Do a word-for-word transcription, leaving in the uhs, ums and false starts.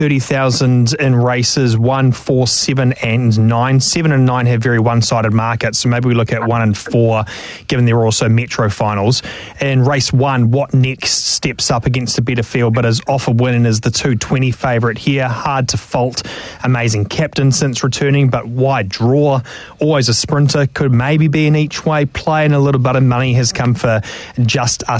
thirty thousand in races one, four, seven, and nine. seven and nine have very one-sided markets, so maybe we look at one and four, given they're also Metro finals. In race one, What Next steps up against a better field, but is off a win and is the two twenty favourite here. Hard to fault. Amazing captain since returning, but wide draw. Always a sprinter. Could maybe be an each-way play, and a little bit of money has come for Just Us